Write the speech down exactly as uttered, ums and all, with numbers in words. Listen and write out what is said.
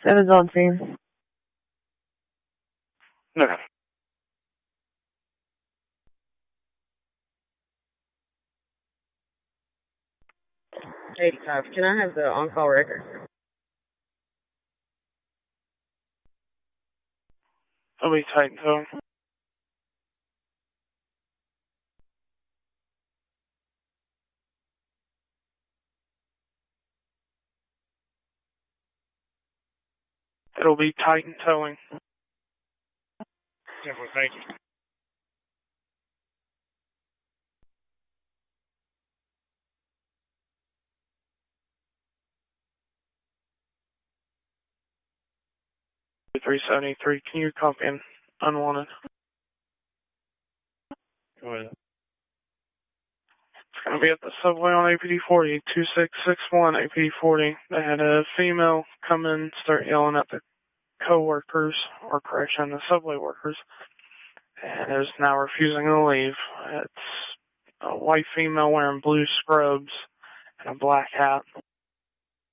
Seven's on scene. Okay. eighty-five. Can I have the on-call record? I'll be tight until. It'll be tight and towing. Definitely, thank you. three seventy-three, can you copy in unwanted? Go ahead. It's going to be at the subway on A P D forty, two six six one A P D forty. They had a female come in, start yelling at the co-workers, or correction, the subway workers, and is now refusing to leave. It's a white female wearing blue scrubs and a black hat.